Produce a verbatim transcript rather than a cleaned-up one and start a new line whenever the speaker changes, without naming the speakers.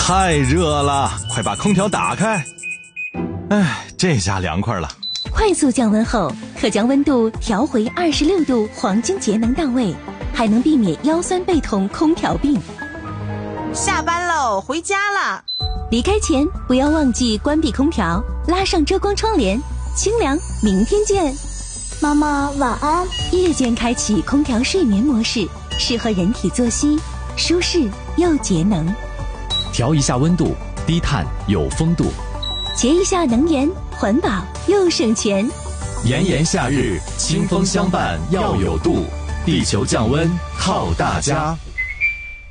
太热了，快把空调打开。哎，这下凉快了。
快速降温后，可将温度调回二十六度，黄金节能到位，还能避免腰酸背痛、空调病。
下班喽，回家啦。
离开前不要忘记关闭空调，拉上遮光窗帘，清凉。明天见。
妈妈晚安。
夜间开启空调睡眠模式，适合人体作息，舒适又节能。
调一下温度，低碳有风度。
节一下能源，环保又省钱。
炎炎夏日，清风相伴要有度，地球降温靠大家。